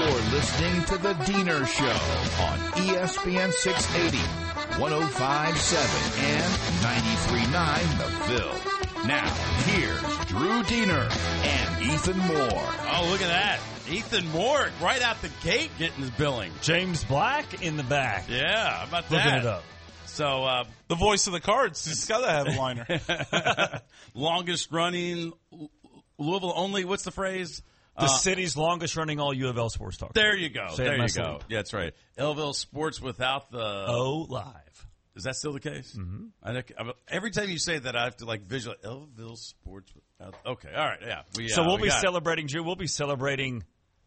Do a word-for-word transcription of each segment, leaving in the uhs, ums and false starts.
You're listening to The Diener Show on E S P N six eighty, one oh five point seven, and ninety-three point nine The Ville. Now, here's Drew Diener and Ethan Moore. Oh, look at that. Ethan Moore right out the gate getting his billing. James Black in the back. Yeah, how about that? Looking it up. So, uh, the voice of the Cards. He's got to have a liner. Longest running Louisville only. What's the phrase? The uh, city's longest running all U of L sports talk. There you go. Say there you my go. sleep. Yeah, that's right. Elville Sports without the O live. Is that still the case? Mm-hmm. I, I, every time you say that, I have to like visualize Elville Sports without. Okay, all right, yeah. We, so uh, we'll we be got celebrating, Drew. We'll be celebrating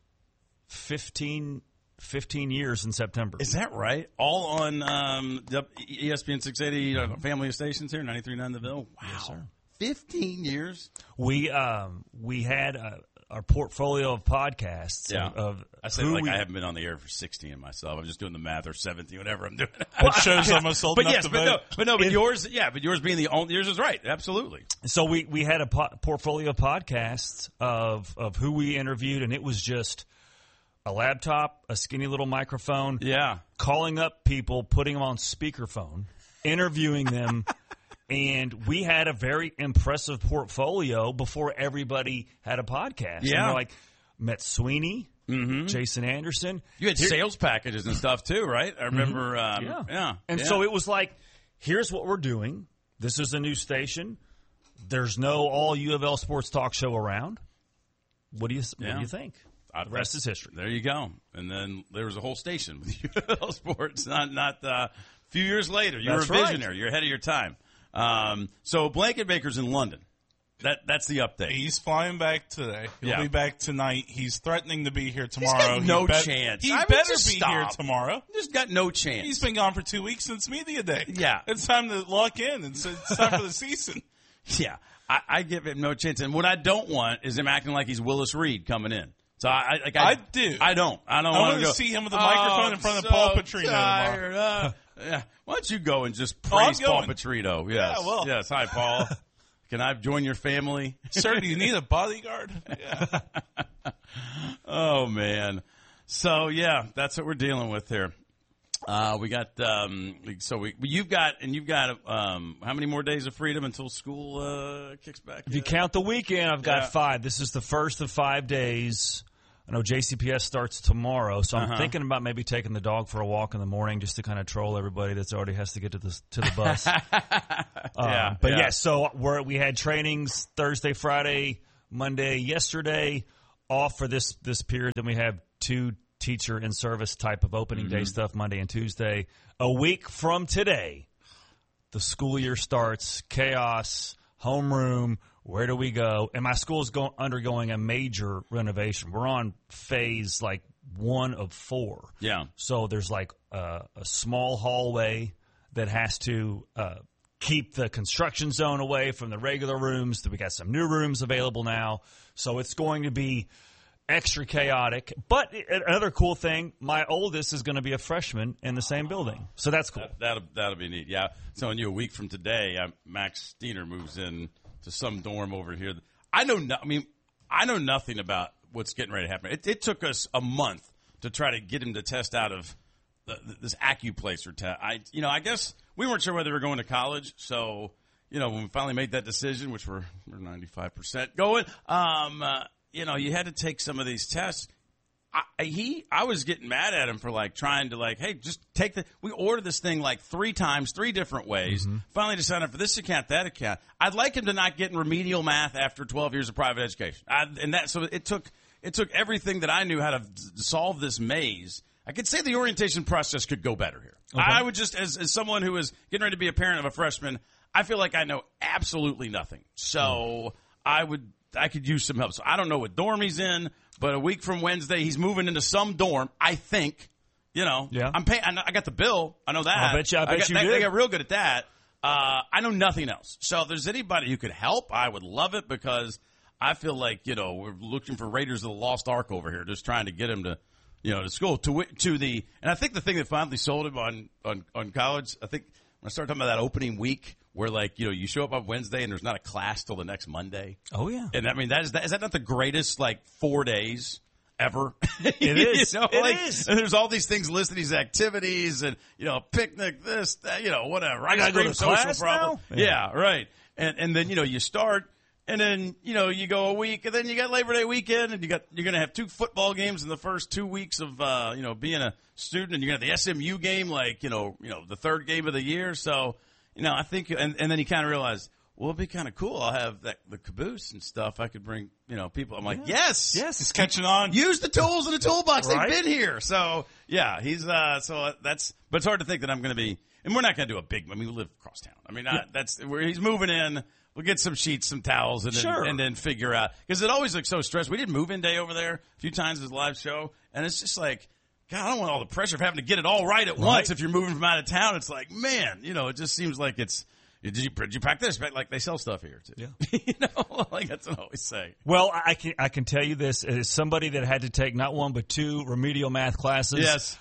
fifteen, fifteen years in September. Is that right? All on um, E S P N six eighty uh, family of stations here, ninety-three point nine The Ville. Wow, yes, sir. fifteen years. We um we had uh, our portfolio of podcasts. Yeah. Of, of I say who like we, I haven't been on the air for sixteen myself. I'm just doing the math, or seventeen, whatever I'm doing. That shows I'm old but enough yes, to but vote. no, but no, but If- yours, yeah, but yours being the only, yours is right, absolutely. So we, we had a po- portfolio of podcasts of of who we interviewed, and it was just a laptop, a skinny little microphone, Yeah, calling up people, putting them on speakerphone, interviewing them, and we had a very impressive portfolio before everybody had a podcast. Yeah. And we're like, met Sweeney, mm-hmm. Jason Anderson. You had Here- sales packages and stuff too, right? I remember. Um, Yeah. yeah, And yeah. so it was like, here's what we're doing. This is a new station. There's no all U of L sports talk show around. What do you What Yeah. do you think? I- The rest is history. There you go. And then there was a whole station with U of L Sports. Not not uh, a few years later. You That's were a right. visionary. You're ahead of your time. Um, so Blanket Baker's in London. That that's the update. He's flying back today. He'll Yeah. be back tnonight. He's threatening to be here He's tomorrow. got no He bet- chance. He I would better just be here stop. tomorrow. Just got no chance. He's been gone for two weeks since media day. Yeah. It's time to lock in. It's, it's time for the season. Yeah, I, I give him no chance. And what I don't want is him acting like he's Willis Reed coming in. So I, I, like I, I do. I don't. I don't I want want to go to see him with a "Oh, microphone in front of so Paul Petrino tomorrow." tired, uh." Yeah. Why don't you go and just Oh, I'm praise Paul going. Petrino? Yes. Yeah, well. Yes. Hi, Paul. Can I join your family? Sir, do you need a bodyguard? Yeah. Oh man. So yeah, that's what we're dealing with here. Uh, we got um, so we you've got and you've got um, how many more days of freedom until school uh, kicks back? If you count the weekend, I've got Yeah. five. This is the first of five days. I know J C P S starts tomorrow, so I'm Uh-huh. thinking about maybe taking the dog for a walk in the morning just to kind of troll everybody that's already has to get to the to the bus. Yeah, Um, but yeah. yes, so we're, we had trainings Thursday, Friday, Monday, yesterday, off for this this period. Then we have two teacher in service type of opening Mm-hmm. day stuff Monday and Tuesday. A week from today, the school year starts. Chaos, homeroom. Where do we go? And my school is go, undergoing a major renovation. We're on phase like one of four. Yeah. So there's like a, a small hallway that has to uh, keep the construction zone away from the regular rooms. We got some new rooms available now. So it's going to be extra chaotic. But another cool thing, my oldest is going to be a freshman in the same building. So that's cool. That, that'll that'll be neat. Yeah, telling you a week from today, uh, Max Steiner moves in to some dorm over here. I know. No, I mean, I know nothing about what's getting ready to happen. It, it took us a month to try to get him to test out of the, this AccuPlacer test. I, you know, I guess we weren't sure whether we were going to college. So, you know, when we finally made that decision, which we're we're ninety-five percent going, um, uh, you know, you had to take some of these tests. I, he, I was getting mad at him for like trying to like, hey, just take the. We ordered this thing like three times, three different ways. Mm-hmm. Finally decided for this account, that account. I'd like him to not get in remedial math after twelve years of private education. I, and that so it took it took everything that I knew how to solve this maze. I could say the orientation process could go better here. Okay. I would just, as as someone who is getting ready to be a parent of a freshman, I feel like I know absolutely nothing. So mm. I would. I could use some help. So I don't know what dorm he's in, but a week from Wednesday, he's moving into some dorm, I think. You know, yeah. I'm paying. I got the bill. I know that. I bet you. I bet got, you they, did. they got real good at that. Uh, I know nothing else. So if there's anybody who could help, I would love it because I feel like, you know, we're looking for Raiders of the Lost Ark over here, just trying to get him to, you know, to school to to the. And I think the thing that finally sold him on on on college, I think when I started talking about that opening week, where like, you know, you show up on Wednesday and there's not a class till the next Monday. Oh yeah. And I mean, that is that is that not the greatest like four days? ever. It is. you know, it like, is. And there's all these things listed, these activities, and you know, picnic, this, that, you know, whatever. I gotta Ice go cream, to social class problem. now? Yeah. Yeah. right. And and then you know you start, and then you know you go a week, and then you got Labor Day weekend, and you got you're gonna have two football games in the first two weeks of uh, you know being a student, and you're gonna have the S M U game, like you know you know the third game of the year. So you know I think, and and then you kind of realize. Well, it'd be kind of cool. I'll have that, the caboose and stuff. I could bring, you know, people. I'm like, yes, Yes. He's catching on. use the tools in the toolbox. Right. They've been here. So, yeah, he's, uh, so that's, but it's hard to think that I'm going to be, and we're not going to do a big, I mean, we live across town. I mean, I, that's where he's moving in. We'll get some sheets, some towels, and then, Sure. and then figure out, because it always looks so stressful. We did move in day over there a few times as a live show, and it's just like, God, I don't want all the pressure of having to get it all right at once if you're moving from out of town. It's like, man, you know, it just seems like it's, Did you, did you pack this? Like, they sell stuff here, too. Yeah. you know, like, that's what I always say. Well, I can I can tell you this as somebody that had to take not one but two remedial math classes. Yes.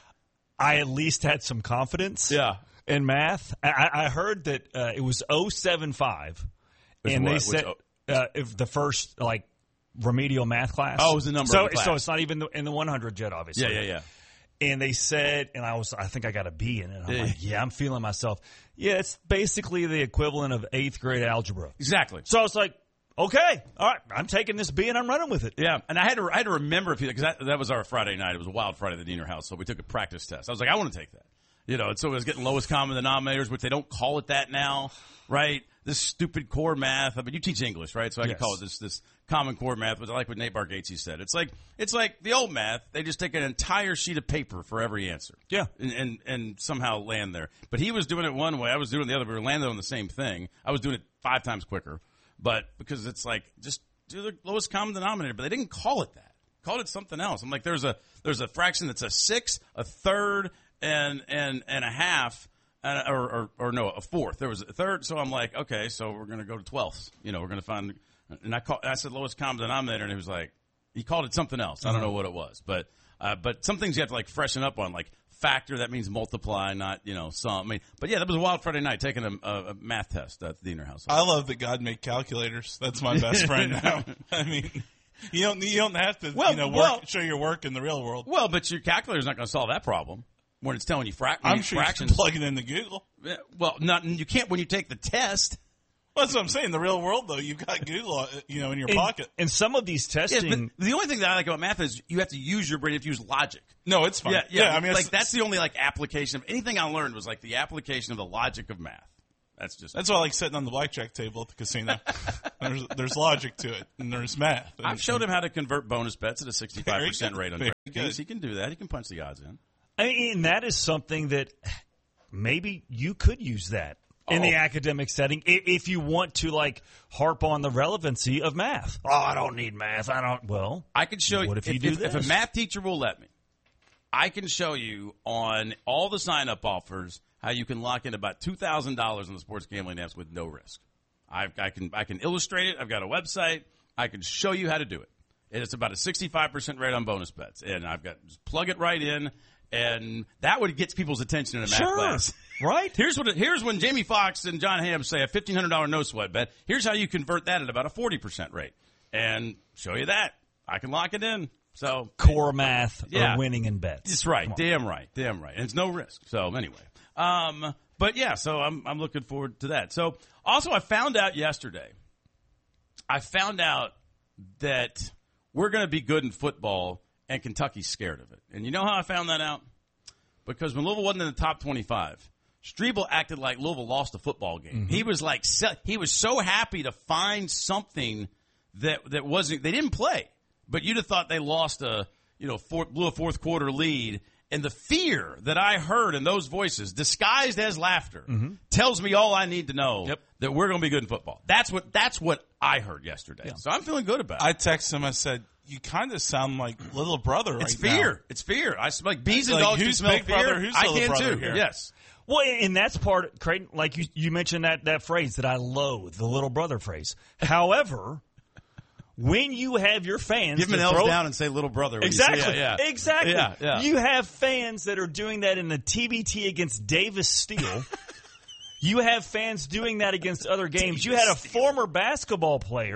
I at least had some confidence. Yeah. In math, I, I heard that uh, it was oh seven five, Which and what? they Which said oh- uh, if the first like remedial math class. Oh, it was the number So of the class. so it's not even the, in the one hundred yet, obviously. Yeah, yeah, yeah. And they said, and I was, I think I got a B in it. I'm Yeah. like, yeah, I'm feeling myself. Yeah, it's basically the equivalent of eighth grade algebra. Exactly. So I was like, okay, all right, I'm taking this B and I'm running with it. Yeah, and I had to I had to remember if you because that, that was our Friday night. It was a wild Friday at the Diener house, so we took a practice test. I was like, I want to take that. You know, and so it was getting lowest common denominators, which they don't call it that now, right? This stupid core math. I mean, you teach English, right? So I Yes. can call it this this common core math, which I like what Nate Bargatze said. It's like it's like the old math. They just take an entire sheet of paper for every answer. Yeah. And, and and somehow land there. But he was doing it one way. I was doing it the other. We were landing on the same thing. I was doing it five times quicker. But because it's like just do the lowest common denominator. But they didn't call it that. Called it something else. I'm like, there's a there's a fraction that's a sixth, a third, and and and a half. Uh, or, or, or no, a fourth. There was a third, so I'm like, okay, so we're going to go to twelfths. You know, we're going to find, and I call, I said lowest common denominator, and he was like, he called it something else. I don't know what it was, but uh, but some things you have to like freshen up on, like factor. That means multiply, not you know sum. I mean, but yeah, that was a wild Friday night taking a, a, a math test at the Diener house. I love that God made calculators. That's my best friend now. I mean, you don't you don't have to Well, you know work, well- show your work in the real world. Well, but your calculator's not going to solve that problem when it's telling you frac- I'm sure fractions. you can plug it into Google. Yeah, well, not you can't when you take the test. Well, that's what I'm saying. In the real world, though, you've got Google, uh, you know, in your And, pocket. and some of these Yeah, testing, but the only thing that I like about math is you have to use your brain. You have to use logic. No, it's fine. Yeah, yeah. I mean, like it's- that's the only like application of anything I learned was like the application of the logic of math. That's just. That's why I like sitting on the blackjack table at the casino. there's there's logic to it, and there's math. I've showed him how to convert bonus bets at a sixty-five percent Very rate on good. DraftKings. Very good. He can do that. He can punch the odds in. I mean, and that is something that maybe you could use that in the Oh. academic setting i- if you want to like harp on the relevancy of math. Oh, I don't need math. I don't. Well, I can show you. What if you if, do if, if this? a math teacher will let me, I can show you on all the sign-up offers how you can lock in about two thousand dollars on the sports gambling apps with no risk. I've, I can I can illustrate it. I've got a website. I can show you how to do it. And it's about a sixty-five percent rate on bonus bets, and I've got just plug it right in, and that would get people's attention in a math Sure. class. Right? Here's what. It, here's when Jamie Foxx and John Hamm say a fifteen hundred dollars no sweat bet. Here's how you convert that at about a forty percent rate, and show you that. I can lock it in. So core math Yeah. or winning in bets. that's right. Damn right. Damn right. And it's no risk. So anyway, um, but yeah. So I'm I'm looking forward to that. So also, I found out yesterday. I found out that we're going to be good in football, and Kentucky's scared of it. And you know how I found that out? Because when Louisville wasn't in the top twenty-five, Strebel acted like Louisville lost a football game. Mm-hmm. He was like, so, he was so happy to find something that that wasn't. They didn't play, but you'd have thought they lost a, you know, fourth, blew a fourth quarter lead. And the fear that I heard in those voices, disguised as laughter, tells me all I need to know Yep. that we're going to be good in football. That's what that's what I heard yesterday. So I'm feeling good about it. I texted him. I said, "You kind of sound like little brother right It's fear. now." It's fear. I smell like bees and Like, dogs can who's smell big fear. brother, who's I little can brother too. here? Yes. Well, and that's part, Creighton, like you, you mentioned that, that phrase that I loathe, the little brother phrase. However, when you have your fans Give them an that elbow throw- down and say little brother. when you say Exactly. it. Yeah. Exactly. Yeah, yeah. You have fans that are doing that in the T B T against Davis Steele. You have fans doing that against other games. You had a former basketball player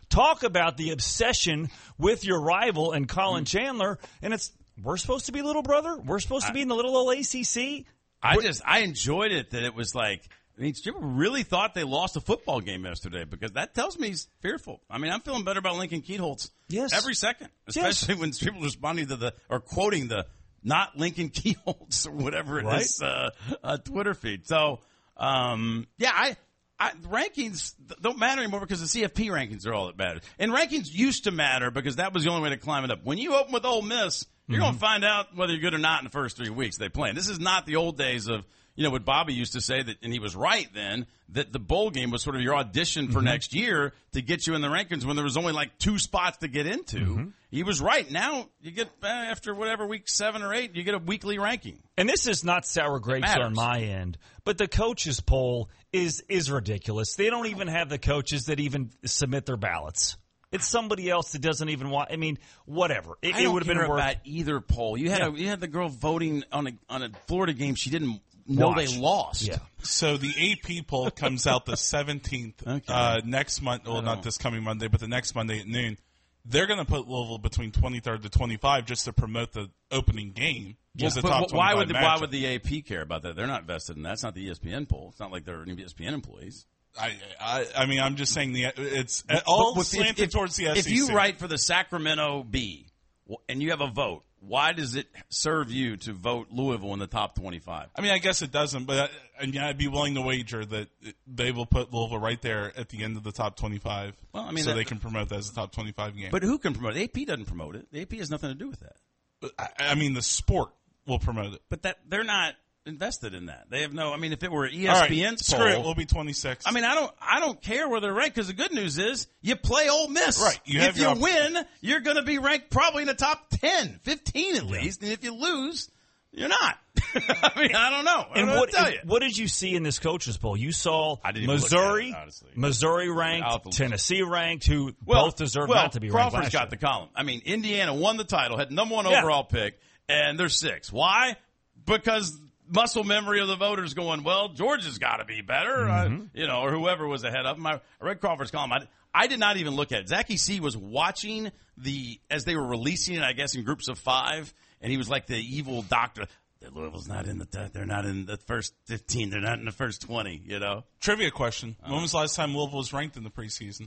talk about the obsession with your rival and Colin Chandler, and it's we're supposed to be little brother. We're supposed to be in the little old A C C. I We're- just I enjoyed it that it was like. I mean, people really thought they lost a football game yesterday because that tells me he's fearful. I mean, I'm feeling better about Lincoln Kielholtz Yes. every second, especially Yes. when people responding to the or quoting the not Lincoln Kielholtz or whatever it Right. is uh, uh, Twitter feed. So, um, yeah, I, I rankings don't matter anymore because the C F P rankings are all that matter. And rankings used to matter because that was the only way to climb it up. When you open with Ole Miss, you're Mm-hmm. going to find out whether you're good or not in the first three weeks they play. And this is not the old days of. You know, what Bobby used to say, that, and he was right then, that the bowl game was sort of your audition for Mm-hmm. next year to get you in the rankings when there was only like two spots to get into. Mm-hmm. He was right. Now you get, uh, after whatever, week seven or eight, you get a weekly ranking. And this is not sour grapes matters. on my end, but the coaches poll is is ridiculous. They don't even have the coaches that even submit their ballots. It's somebody else that doesn't even want. I mean, whatever. It, I it don't would have care been worth. about either poll. You had Yeah. a, you had the girl voting on a on a Florida game she didn't know Watch. they lost. Yeah. So the A P poll comes out the seventeenth Okay. uh, next month. Well, not this coming Monday, but the next Monday at noon. They're going to put Louisville between twenty-third to twenty-five just to promote the opening game. Was the But top wh- why would the, twenty-five why matchup. would the A P care about that? They're not vested in that. It's not the E S P N poll. It's not like they're E S P N employees. I, I I mean I'm just saying the it's all But if- slanted if, towards the S E C. If you write for the Sacramento Bee and you have a vote, why does it serve you to vote Louisville in the top twenty-five? I mean, I guess it doesn't, but I, I mean, I'd be willing to wager that they will put Louisville right there at the end of the top twenty-five. Well, I mean, so that- they can promote that as a top twenty-five game. But who can promote it? A P doesn't promote it. The A P has nothing to do with that. I, I mean, the sport will promote it. But that they're not invested in that. They have no. I mean, if it were E All S right, P N's screw it. poll, We'll be twenty-six. I mean, I don't. I don't care where they're ranked because the good news is you play Ole Miss. Right, you have if your you win, you're going to be ranked probably in the top ten, fifteen at least. And if you lose, you're not. I mean, I don't know. I don't And know what what to tell you. what did you see in this coaches poll? You saw I didn't even look Missouri, at it, honestly. Missouri I'll have ranked, to- Tennessee ranked, who Well, both deserve well, not to be ranked. Crawford's last got year. the column. I mean, Indiana won the title, had the number one Yeah. overall pick, and they're six. Why? Because muscle memory of the voters going, well, Georgia's got to be better, Mm-hmm. uh, you know, or whoever was ahead of them. I, I read Crawford's column. I, I did not even look at it. Zachy C was watching the as they were releasing it, I guess, in groups of five, and he was like the evil doctor. Louisville's not in the. They're not in the first fifteen. They're not in the first twenty. You know. Trivia question: When was the last time Louisville was ranked in the preseason?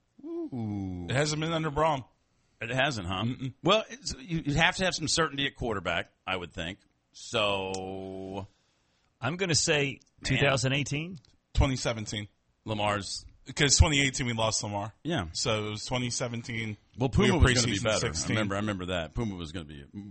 Ooh. It hasn't been under Braum. It hasn't, huh? Well, it's, you you have to have some certainty at quarterback, I would think. So I'm going to say twenty eighteen. twenty seventeen. Lamar's, Because twenty eighteen we lost Lamar. yeah. So it was twenty seventeen. Well, we Puma were was going to be preseason better. I sixteen. remember. I remember that Puma was going to be